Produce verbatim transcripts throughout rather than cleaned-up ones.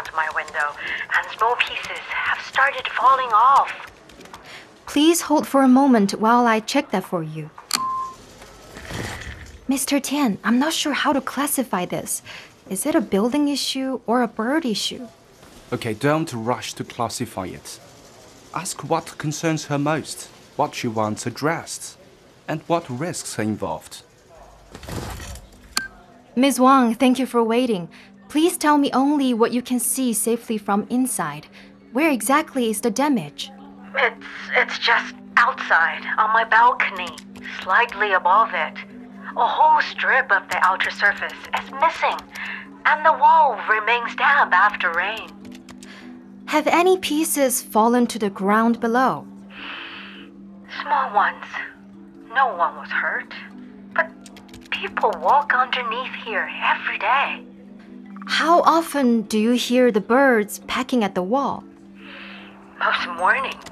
around my window, and small pieces have started falling off. Please hold for a moment while I check that for you. Mister Tian, I'm not sure how to classify this. Is it a building issue or a bird issue? Okay, don't rush to classify it. Ask what concerns her most, what she wants addressed, and what risks are involved. Miz Wang, thank you for waiting. Please tell me only what you can see safely from inside. Where exactly is the damage? It's, it's just outside, on my balcony, slightly above it. A whole strip of the outer surface is missing, and the wall remains damp after rain. Have any pieces fallen to the ground below? Small ones. No one was hurt. But people walk underneath here every day. How often do you hear the birds pecking at the wall? Most mornings.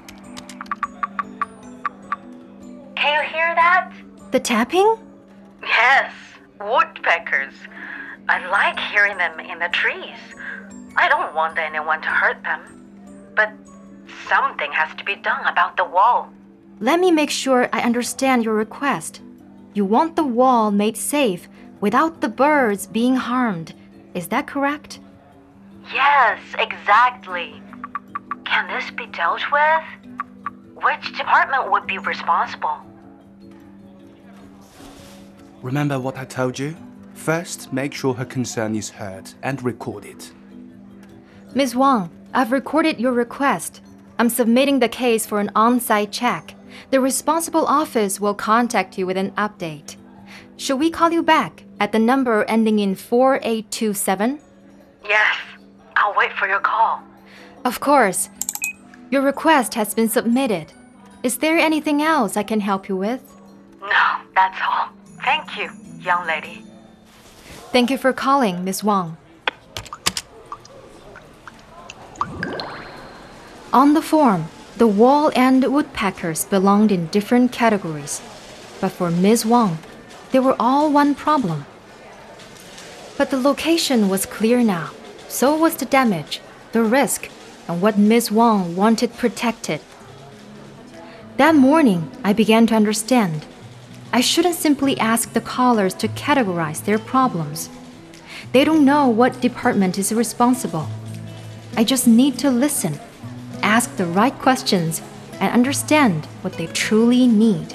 Can you hear that? The tapping? Yes, woodpeckers. I like hearing them in the trees. I don't want anyone to hurt them. But something has to be done about the wall. Let me make sure I understand your request. You want the wall made safe without the birds being harmed. Is that correct? Yes, exactly. Can this be dealt with? Which department would be responsible? Remember what I told you? First, make sure her concern is heard and recorded. Miz Wang, I've recorded your request. I'm submitting the case for an on-site check. The responsible office will contact you with an update. Should we call you back at the number ending in four eight two seven? Yes, I'll wait for your call. Of course. Your request has been submitted. Is there anything else I can help you with? No, that's all. Thank you, young lady. Thank you for calling, Miz Wang. On the form, the wall and woodpeckers belonged in different categories. But for Miz Wang, they were all one problem. But the location was clear now. So was the damage, the risk, and what Miz Wang wanted protected. That morning, I began to understand. I shouldn't simply ask the callers to categorize their problems. They don't know what department is responsible. I just need to listen, ask the right questions, and understand what they truly need.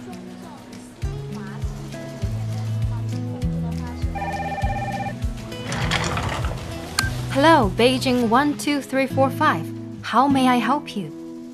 Hello, Beijing one two three four five. How may I help you?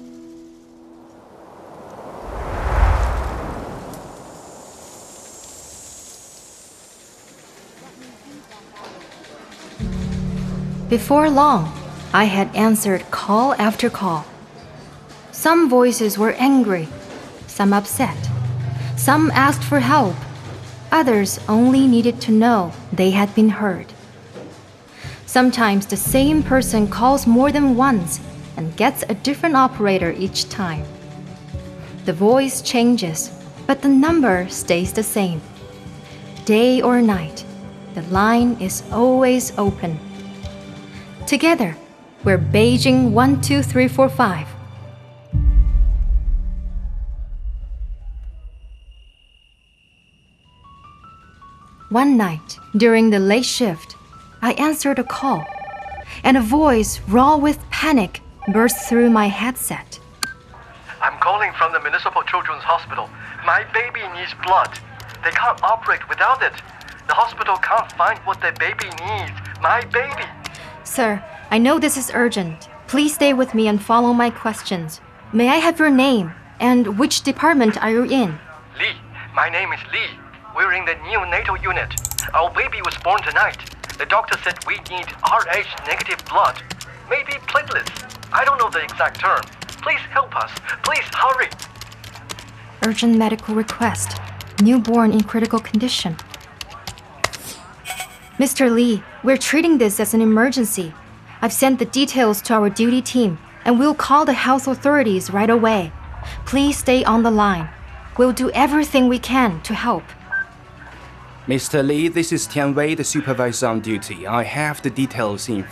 Before long, I had answered call after call. Some voices were angry, some upset, some asked for help, others only needed to know they had been heard. Sometimes the same person calls more than once and gets a different operator each time. The voice changes, but the number stays the same. Day or night, the line is always open. Together, we're Beijing one two three four five. One night, during the late shift, I answered a call, and a voice raw with panic burst through my headset. I'm calling from the Municipal Children's Hospital. My baby needs blood. They can't operate without it. The hospital can't find what the baby needs. My baby! Sir, I know this is urgent. Please stay with me and follow my questions. May I have your name and which department are you in? Lee. My name is Lee. We're in the neonatal unit. Our baby was born tonight. The doctor said we need R H negative blood. Maybe platelets. I don't know the exact term. Please help us. Please hurry. Urgent medical request. Newborn in critical condition. Mister Lee, we're treating this as an emergency. I've sent the details to our duty team, and we'll call the health authorities right away. Please stay on the line. We'll do everything we can to help. Mister Lee, this is Tian Wei, the supervisor on duty. I have the details in